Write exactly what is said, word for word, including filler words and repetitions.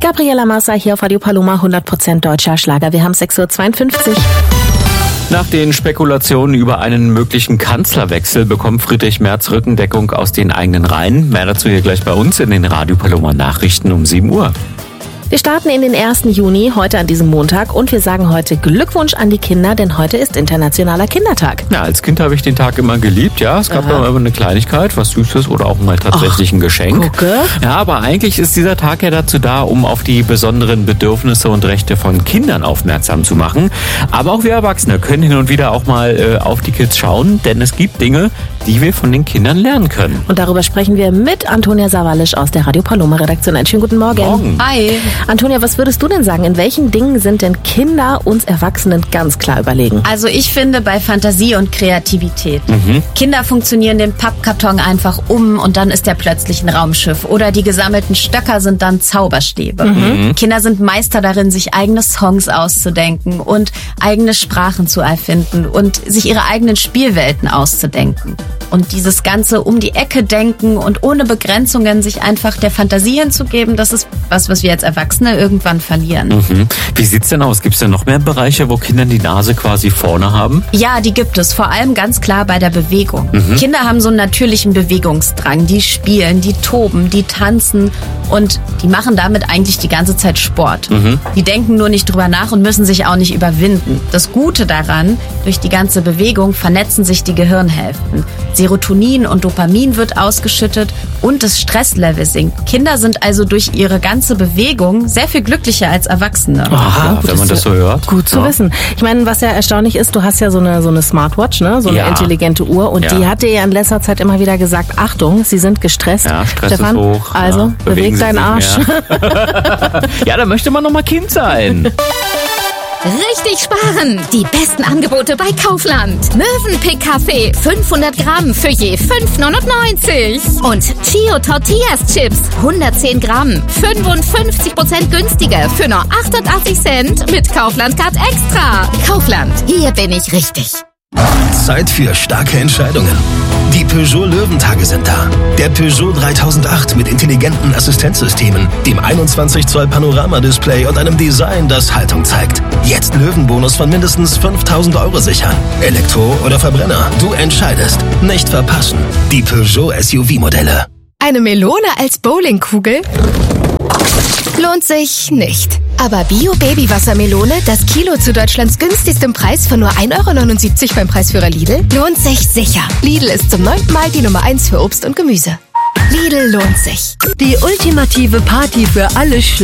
Gabriela Massa hier auf Radio Paloma, hundert Prozent deutscher Schlager. Wir haben sechs Uhr zweiundfünfzig. Nach den Spekulationen über einen möglichen Kanzlerwechsel bekommt Friedrich Merz Rückendeckung aus den eigenen Reihen. Mehr dazu hier gleich bei uns in den Radio Paloma Nachrichten um sieben Uhr. Wir starten in den ersten Juni, heute an diesem Montag, und wir sagen heute Glückwunsch an die Kinder, denn heute ist Internationaler Kindertag. Ja, als Kind habe ich den Tag immer geliebt, ja. Es gab immer eine Kleinigkeit, was Süßes oder auch mal tatsächlich ein Geschenk. Gucke. Ja, aber eigentlich ist dieser Tag ja dazu da, um auf die besonderen Bedürfnisse und Rechte von Kindern aufmerksam zu machen. Aber auch wir Erwachsene können hin und wieder auch mal äh, auf die Kids schauen, denn es gibt Dinge, die wir von den Kindern lernen können. Und darüber sprechen wir mit Antonia Sawalisch aus der Radio Paloma Redaktion. Einen schönen guten Morgen. Morgen. Hi. Antonia, was würdest du denn sagen? In welchen Dingen sind denn Kinder uns Erwachsenen ganz klar überlegen? Also ich finde bei Fantasie und Kreativität. Mhm. Kinder funktionieren den Pappkarton einfach um und dann ist der plötzlich ein Raumschiff. Oder die gesammelten Stöcker sind dann Zauberstäbe. Mhm. Kinder sind Meister darin, sich eigene Songs auszudenken und eigene Sprachen zu erfinden und sich ihre eigenen Spielwelten auszudenken. Und dieses ganze um die Ecke denken und ohne Begrenzungen sich einfach der Fantasie hinzugeben, das ist was, was wir als Erwachsene irgendwann verlieren. Mhm. Wie sieht's denn aus? Gibt es denn noch mehr Bereiche, wo Kinder die Nase quasi vorne haben? Ja, die gibt es. Vor allem ganz klar bei der Bewegung. Mhm. Kinder haben so einen natürlichen Bewegungsdrang. Die spielen, die toben, die tanzen und die machen damit eigentlich die ganze Zeit Sport. Mhm. Die denken nur nicht drüber nach und müssen sich auch nicht überwinden. Das Gute daran, durch die ganze Bewegung vernetzen sich die Gehirnhälften. Serotonin und Dopamin wird ausgeschüttet und das Stresslevel sinkt. Kinder sind also durch ihre ganze Bewegung sehr viel glücklicher als Erwachsene. Aha, wenn man das so hört. Gut zu ja. wissen. Ich meine, was ja erstaunlich ist, du hast ja so eine so eine Smartwatch, ne, so eine ja. intelligente Uhr, und ja. die hat dir ja in letzter Zeit immer wieder gesagt, Achtung, sie sind gestresst. Ja, Stress Stefan, ist hoch. also ja, beweg deinen Arsch. Ja, da möchte man noch mal Kind sein. Richtig sparen! Die besten Angebote bei Kaufland. Mövenpick Kaffee fünfhundert Gramm für je fünf neunundneunzig. Und Chio Tortillas Chips hundertzehn Gramm, fünfundfünfzig Prozent günstiger für nur achtundachtzig Cent mit Kaufland Card Extra. Kaufland, hier bin ich richtig. Zeit für starke Entscheidungen. Die Peugeot Löwentage sind da. Der Peugeot dreitausendacht mit intelligenten Assistenzsystemen, dem einundzwanzig Zoll Panoramadisplay und einem Design, das Haltung zeigt. Jetzt Löwenbonus von mindestens fünftausend Euro sichern. Elektro oder Verbrenner, du entscheidest. Nicht verpassen. Die Peugeot S U V-Modelle. Eine Melone als Bowlingkugel? Lohnt sich nicht. Aber Bio-Baby-Wassermelone, das Kilo zu Deutschlands günstigstem Preis von nur ein Euro neunundsiebzig beim Preisführer Lidl, lohnt sich sicher. Lidl ist zum neunten Mal die Nummer eins für Obst und Gemüse. Lidl lohnt sich. Die ultimative Party für alle Sch